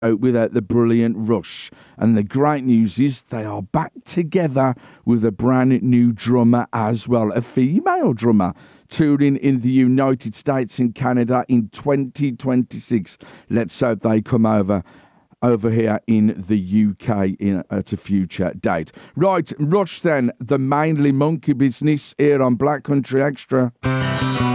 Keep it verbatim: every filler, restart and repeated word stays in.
without the brilliant Rush. And the great news is they are back together with a brand new drummer as well, a female drummer, touring in the United States and Canada in twenty twenty-six. Let's hope they come over over here in the U K in, at a future date. Right, Rush then, the Mainly Monkey Business here on Black Country Extra.